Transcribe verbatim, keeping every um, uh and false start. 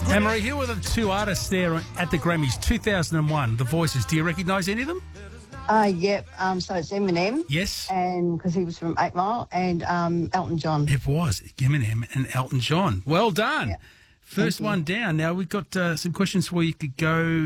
Anne-Marie, here were the two artists there at the Grammys, two thousand one, The Voices. Do you recognise any of them? Uh, yep, um, so it's Eminem. Yes. And because he was from Eight Mile, and um, Elton John. It was Eminem and Elton John. Well done. Yeah. First one down. Now, we've got uh, some questions for you. You could go